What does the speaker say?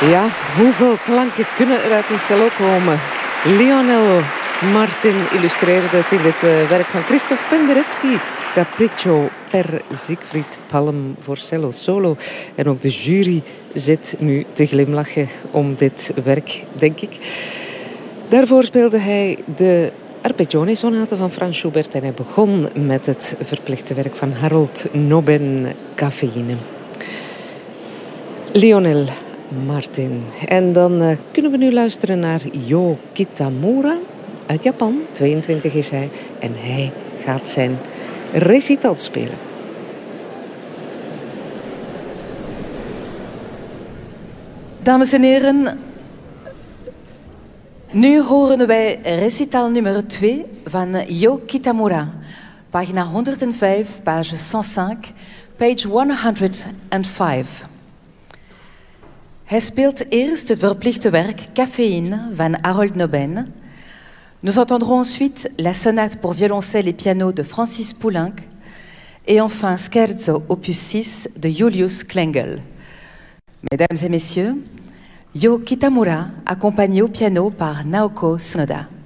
Ja, hoeveel klanken kunnen er uit een cello komen? Lionel Martin illustreerde het in dit werk van Christophe Penderecki. Capriccio per Siegfried Palm voor cello solo. En ook de jury zit nu te glimlachen om dit werk, denk ik. Daarvoor speelde hij de Arpeggione-sonate van Franz Schubert. En hij begon met het verplichte werk van Harold Noben, Cafeïne. Lionel Martin. En dan kunnen we nu luisteren naar Yo Kitamura uit Japan. 22 is hij. En hij gaat zijn recital spelen. Dames en heren, nu horen wij recital nummer 2 van Yo Kitamura. Pagina 105, page 105, page 105. Hij speelt eerst het verplichte werk Caféine van Harold Noben. Nous entendrons ensuite la sonate pour violoncelle et piano de Francis Poulenc et enfin Scherzo opus 6 de Julius Klengel. Mesdames et messieurs, Yo Kitamura accompagné au piano par Naoko Tsunoda.